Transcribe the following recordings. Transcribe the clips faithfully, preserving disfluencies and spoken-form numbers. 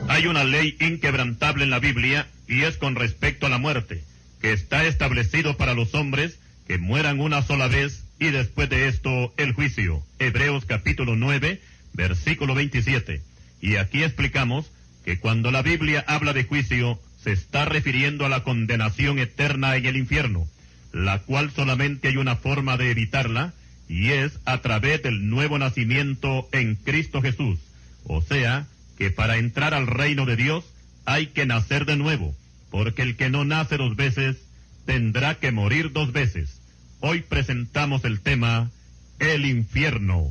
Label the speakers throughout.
Speaker 1: Hay una ley inquebrantable en la Biblia, y es con respecto a la muerte, que está establecido para los hombres que mueran una sola vez, y después de esto el juicio. Hebreos capítulo nueve, versículo veintisiete. Y aquí explicamos que cuando la Biblia habla de juicio, se está refiriendo a la condenación eterna en el infierno, la cual solamente hay una forma de evitarla, y es a través del nuevo nacimiento en Cristo Jesús. O sea, que para entrar al reino de Dios hay que nacer de nuevo, porque el que no nace dos veces tendrá que morir dos veces. Hoy presentamos el tema, el infierno.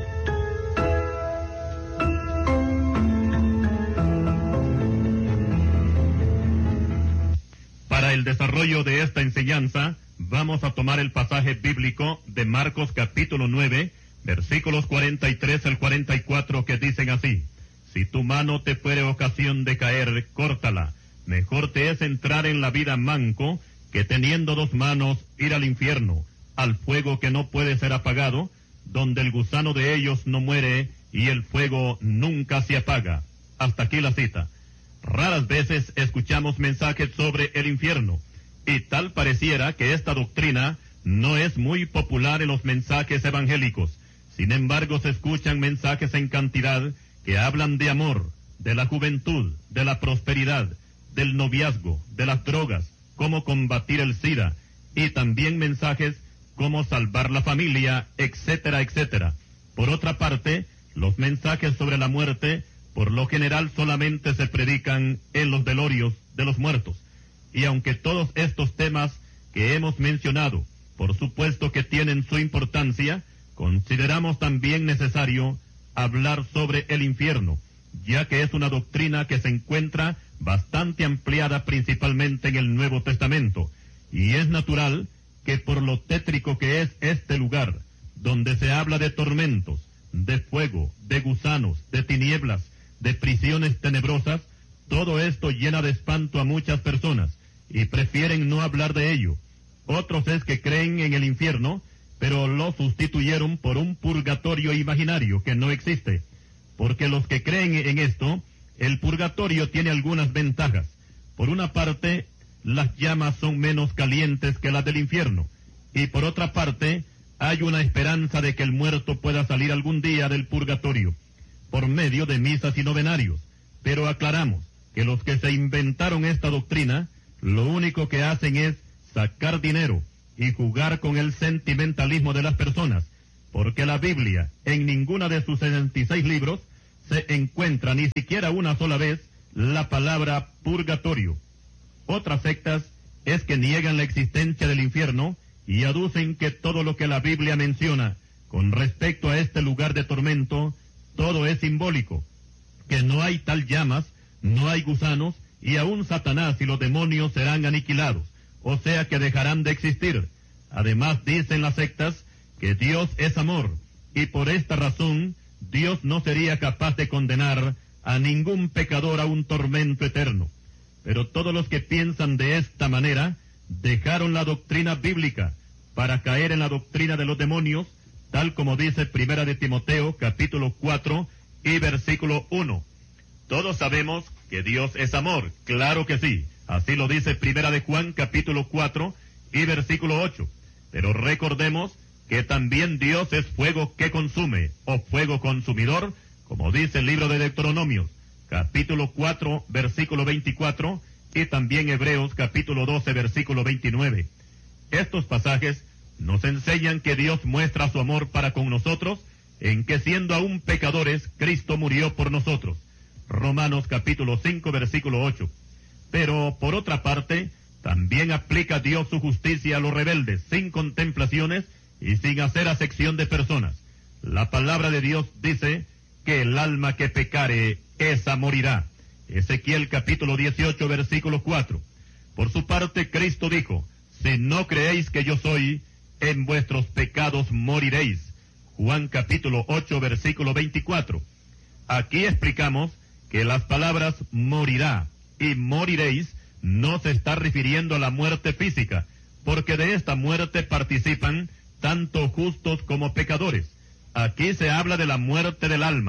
Speaker 1: Para el desarrollo de esta enseñanza, vamos a tomar el pasaje bíblico de Marcos capítulo nueve, versículos cuarenta y tres al cuarenta y cuatro, que dicen así: Si tu mano te fuere ocasión de caer, córtala. Mejor te es entrar en la vida manco, que teniendo dos manos ir al infierno, al fuego que no puede ser apagado, donde el gusano de ellos no muere y el fuego nunca se apaga. Hasta aquí la cita. Raras veces escuchamos mensajes sobre el infierno, y tal pareciera que esta doctrina no es muy popular en los mensajes evangélicos. Sin embargo, se escuchan mensajes en cantidad que hablan de amor, de la juventud, de la prosperidad, del noviazgo, de las drogas, cómo combatir el SIDA, y también mensajes cómo salvar la familia, etcétera, etcétera. Por otra parte, los mensajes sobre la muerte, por lo general solamente se predican en los velorios de los muertos. Y aunque todos estos temas que hemos mencionado, por supuesto que tienen su importancia, consideramos también necesario hablar sobre el infierno, ya que es una doctrina que se encuentra bastante ampliada principalmente en el Nuevo Testamento, y es natural que por lo tétrico que es este lugar, donde se habla de tormentos, de fuego, de gusanos, de tinieblas, de prisiones tenebrosas, todo esto llena de espanto a muchas personas, y prefieren no hablar de ello. Otros es que creen en el infierno, pero lo sustituyeron por un purgatorio imaginario que no existe, porque los que creen en esto, el purgatorio tiene algunas ventajas. Por una parte, las llamas son menos calientes que las del infierno, y por otra parte, hay una esperanza de que el muerto pueda salir algún día del purgatorio, por medio de misas y novenarios. Pero aclaramos que los que se inventaron esta doctrina, lo único que hacen es sacar dinero y jugar con el sentimentalismo de las personas, porque la Biblia, en ninguna de sus sesenta y seis libros, se encuentra ni siquiera una sola vez la palabra purgatorio. Otras sectas es que niegan la existencia del infierno y aducen que todo lo que la Biblia menciona con respecto a este lugar de tormento, todo es simbólico, que no hay tal llamas, no hay gusanos, y aún Satanás y los demonios serán aniquilados, o sea que dejarán de existir. Además dicen las sectas que Dios es amor, y por esta razón Dios no sería capaz de condenar a ningún pecador a un tormento eterno. Pero todos los que piensan de esta manera dejaron la doctrina bíblica para caer en la doctrina de los demonios, tal como dice Primera de Timoteo, capítulo cuatro y versículo uno. Todos sabemos que Dios es amor, claro que sí. Así lo dice Primera de Juan, capítulo cuatro y versículo ocho. Pero recordemos que también Dios es fuego que consume, o fuego consumidor, como dice el libro de Deuteronomios, capítulo cuatro, versículo veinticuatro, y también Hebreos, capítulo doce, versículo veintinueve. Estos pasajes nos enseñan que Dios muestra su amor para con nosotros, en que siendo aún pecadores, Cristo murió por nosotros. Romanos capítulo cinco, versículo ocho. Pero, por otra parte, también aplica Dios su justicia a los rebeldes, sin contemplaciones y sin hacer acepción de personas. La palabra de Dios dice que el alma que pecare, esa morirá. Ezequiel capítulo dieciocho, versículo cuatro. Por su parte, Cristo dijo: si no creéis que yo soy, en vuestros pecados moriréis. Juan capítulo ocho, versículo veinticuatro. Aquí explicamos que las palabras morirá y moriréis no se está refiriendo a la muerte física, porque de esta muerte participan tanto justos como pecadores. Aquí se habla de la muerte del alma,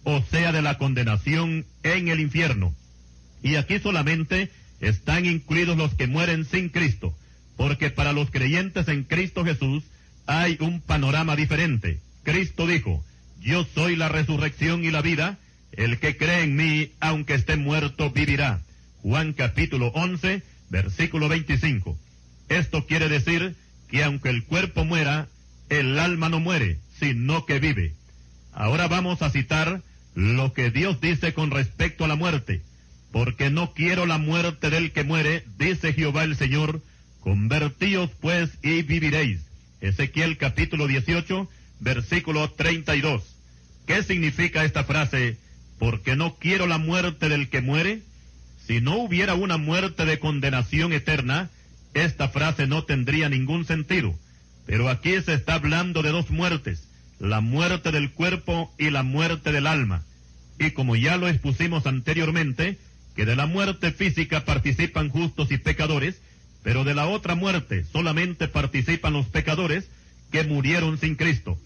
Speaker 1: o sea, de la condenación en el infierno. Y aquí solamente están incluidos los que mueren sin Cristo, porque para los creyentes en Cristo Jesús hay un panorama diferente. Cristo dijo: yo soy la resurrección y la vida, el que cree en mí, aunque esté muerto, vivirá. Juan capítulo once, versículo veinticinco. Esto quiere decir que aunque el cuerpo muera, el alma no muere, sino que vive. Ahora vamos a citar lo que Dios dice con respecto a la muerte. Porque no quiero la muerte del que muere, dice Jehová el Señor, convertíos pues y viviréis. Ezequiel capítulo dieciocho, versículo treinta y dos. ¿Qué significa esta frase? Porque no quiero la muerte del que muere. Si no hubiera una muerte de condenación eterna, esta frase no tendría ningún sentido. Pero aquí se está hablando de dos muertes, la muerte del cuerpo y la muerte del alma. Y como ya lo expusimos anteriormente, que de la muerte física participan justos y pecadores, pero de la otra muerte solamente participan los pecadores que murieron sin Cristo.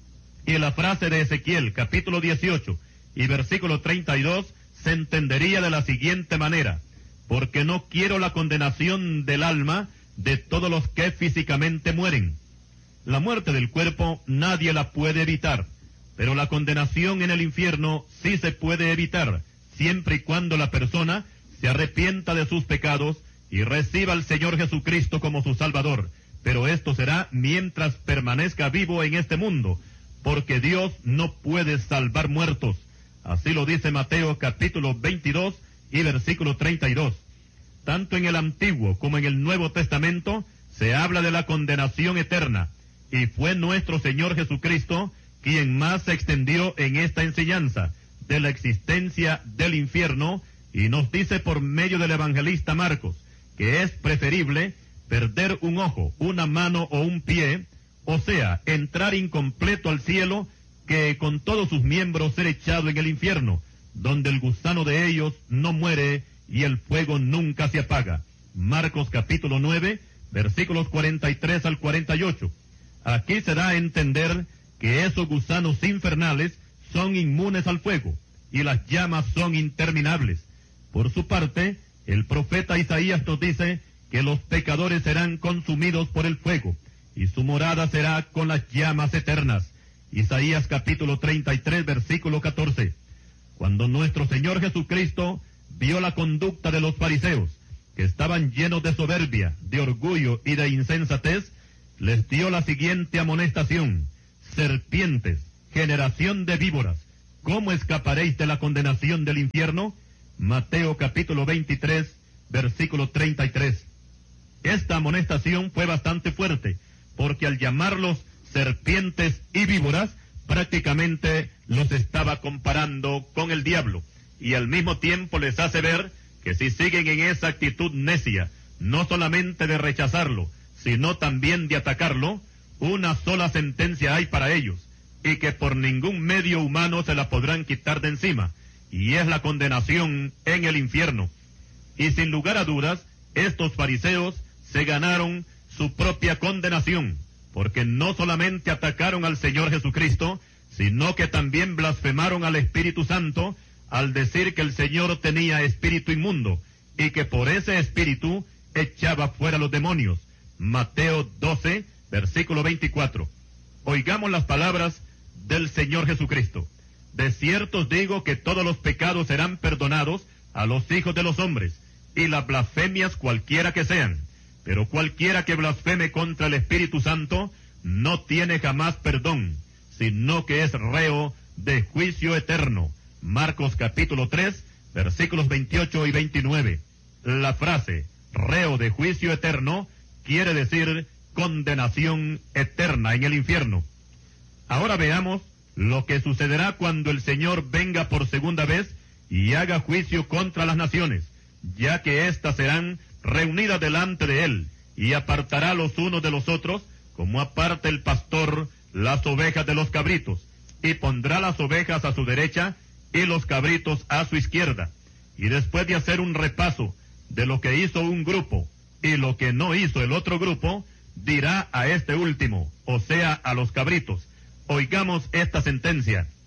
Speaker 1: Y la frase de Ezequiel capítulo dieciocho y versículo treinta y dos se entendería de la siguiente manera: porque no quiero la condenación del alma de todos los que físicamente mueren. La muerte del cuerpo nadie la puede evitar, pero la condenación en el infierno sí se puede evitar, siempre y cuando la persona se arrepienta de sus pecados y reciba al Señor Jesucristo como su Salvador. Pero esto será mientras permanezca vivo en este mundo, porque Dios no puede salvar muertos. Así lo dice Mateo capítulo veintidós y versículo treinta y dos. Tanto en el Antiguo como en el Nuevo Testamento se habla de la condenación eterna, y fue nuestro Señor Jesucristo quien más se extendió en esta enseñanza de la existencia del infierno, y nos dice por medio del evangelista Marcos que es preferible perder un ojo, una mano o un pie, o sea, entrar incompleto al cielo, que con todos sus miembros ser echado en el infierno, donde el gusano de ellos no muere y el fuego nunca se apaga. Marcos capítulo nueve, versículos cuarenta y tres al cuarenta y ocho. Aquí se da a entender que esos gusanos infernales son inmunes al fuego, y las llamas son interminables. Por su parte, el profeta Isaías nos dice que los pecadores serán consumidos por el fuego, y su morada será con las llamas eternas. Isaías capítulo treinta y tres, versículo catorce. Cuando nuestro Señor Jesucristo vio la conducta de los fariseos, que estaban llenos de soberbia, de orgullo y de insensatez, les dio la siguiente amonestación: serpientes, generación de víboras, ¿cómo escaparéis de la condenación del infierno? Mateo capítulo veintitrés, versículo treinta y tres. Esta amonestación fue bastante fuerte, porque al llamarlos serpientes y víboras, prácticamente los estaba comparando con el diablo, y al mismo tiempo les hace ver que si siguen en esa actitud necia, no solamente de rechazarlo, sino también de atacarlo, una sola sentencia hay para ellos, y que por ningún medio humano se la podrán quitar de encima, y es la condenación en el infierno. Y sin lugar a dudas, estos fariseos se ganaron su propia condenación, porque no solamente atacaron al Señor Jesucristo, sino que también blasfemaron al Espíritu Santo al decir que el Señor tenía espíritu inmundo, y que por ese espíritu echaba fuera los demonios. Mateo doce, versículo veinticuatro. Oigamos las palabras del Señor Jesucristo. De cierto os digo que todos los pecados serán perdonados a los hijos de los hombres, y las blasfemias cualquiera que sean. Pero cualquiera que blasfeme contra el Espíritu Santo no tiene jamás perdón, sino que es reo de juicio eterno. Marcos capítulo tres, versículos veintiocho y veintinueve. La frase reo de juicio eterno quiere decir condenación eterna en el infierno. Ahora veamos lo que sucederá cuando el Señor venga por segunda vez y haga juicio contra las naciones, ya que éstas serán reunidas delante de Él, y apartará los unos de los otros, como aparta el pastor las ovejas de los cabritos, y pondrá las ovejas a su derecha y los cabritos a su izquierda. Y después de hacer un repaso de lo que hizo un grupo y lo que no hizo el otro grupo, dirá a este último, o sea, a los cabritos: oigamos esta sentencia.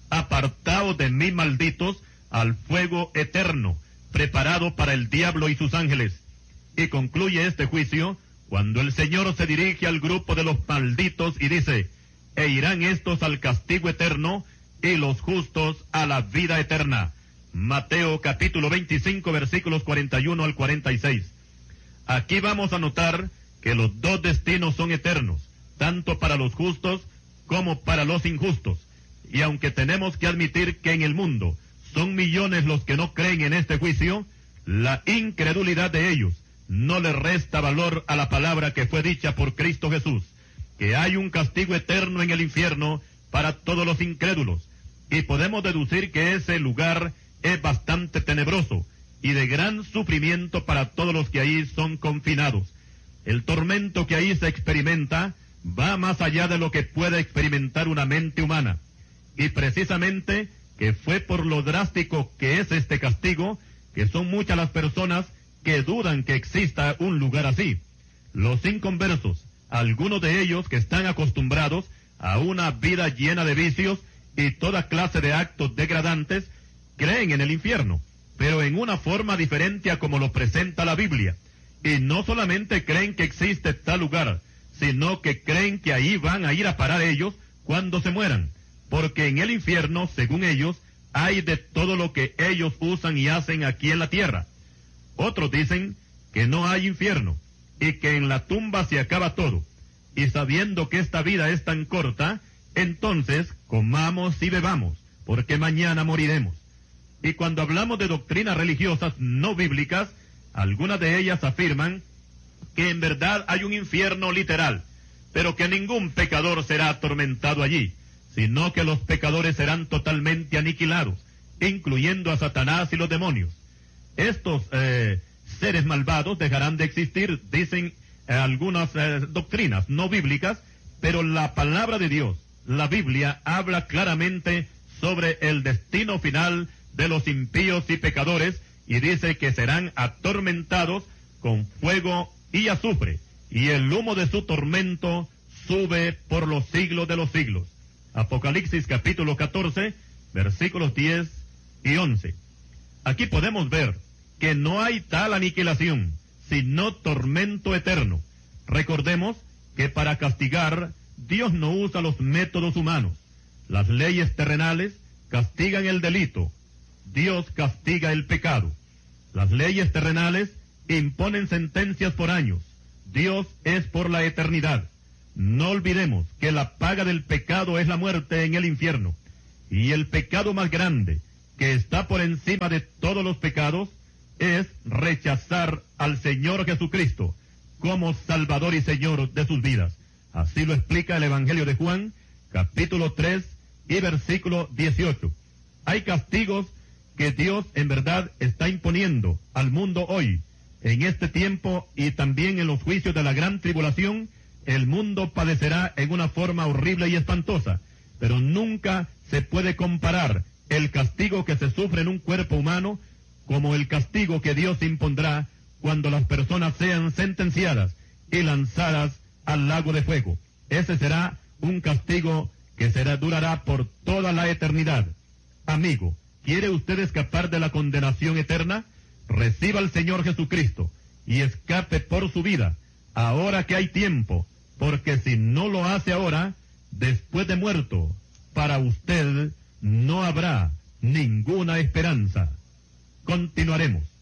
Speaker 1: apartaos de mí, malditos, al fuego eterno, preparado para el diablo y sus ángeles. Y concluye este juicio cuando el Señor se dirige al grupo de los malditos y dice, e irán estos al castigo eterno y los justos a la vida eterna. Mateo capítulo veinticinco, versículos cuarenta y uno al cuarenta y seis. Aquí vamos a notar que los dos destinos son eternos, tanto para los justos como para los injustos. Y aunque tenemos que admitir que en el mundo son millones los que no creen en este juicio, la incredulidad de ellos no le resta valor a la palabra que fue dicha por Cristo Jesús, que hay un castigo eterno en el infierno para todos los incrédulos, y podemos deducir que ese lugar es bastante tenebroso y de gran sufrimiento para todos los que ahí son confinados. El tormento que ahí se experimenta va más allá de lo que puede experimentar una mente humana, y precisamente que fue por lo drástico que es este castigo, que son muchas las personas que dudan que exista un lugar así. Los inconversos, algunos de ellos que están acostumbrados a una vida llena de vicios y toda clase de actos degradantes, creen en el infierno, pero en una forma diferente a como lo presenta la Biblia. Y no solamente creen que existe tal lugar, sino que creen que ahí van a ir a parar ellos cuando se mueran, porque en el infierno, según ellos, hay de todo lo que ellos usan y hacen aquí en la tierra. Otros dicen que no hay infierno y que en la tumba se acaba todo. Y sabiendo que esta vida es tan corta, entonces comamos y bebamos, porque mañana moriremos. Y cuando hablamos de doctrinas religiosas no bíblicas, algunas de ellas afirman que en verdad hay un infierno literal, pero que ningún pecador será atormentado allí, sino que los pecadores serán totalmente aniquilados, incluyendo a Satanás y los demonios. Estos eh, seres malvados dejarán de existir, dicen eh, algunas eh, doctrinas no bíblicas, pero la palabra de Dios, la Biblia, habla claramente sobre el destino final de los impíos y pecadores, y dice que serán atormentados con fuego y azufre, y el humo de su tormento sube por los siglos de los siglos. Apocalipsis capítulo catorce, versículos diez y once. Aquí podemos ver que no hay tal aniquilación, sino tormento eterno. Recordemos que para castigar, Dios no usa los métodos humanos. Las leyes terrenales castigan el delito. Dios castiga el pecado. Las leyes terrenales imponen sentencias por años. Dios es por la eternidad. No olvidemos que la paga del pecado es la muerte en el infierno. Y el pecado más grande, que está por encima de todos los pecados, es rechazar al Señor Jesucristo como Salvador y Señor de sus vidas. Así lo explica el Evangelio de Juan, capítulo tres y versículo dieciocho. Hay castigos que Dios en verdad está imponiendo al mundo hoy. En este tiempo y también en los juicios de la gran tribulación, el mundo padecerá en una forma horrible y espantosa, pero nunca se puede comparar el castigo que se sufre en un cuerpo humano como el castigo que Dios impondrá cuando las personas sean sentenciadas y lanzadas al lago de fuego. Ese será un castigo que será, durará por toda la eternidad. Amigo, ¿quiere usted escapar de la condenación eterna? Reciba al Señor Jesucristo y escape por su vida, ahora que hay tiempo, porque si no lo hace ahora, después de muerto, para usted no habrá ninguna esperanza. Continuaremos.